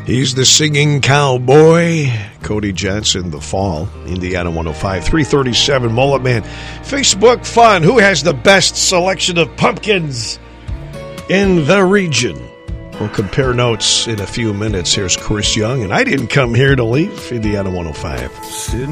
He's the singing cowboy. Cody Johnson, The Fall, Indiana 105, 337 Mullet Man. Facebook fun. Who has the best selection of pumpkins in the region? We'll compare notes in a few minutes. Here's Chris Young, and I didn't come here to leave. Indiana 105.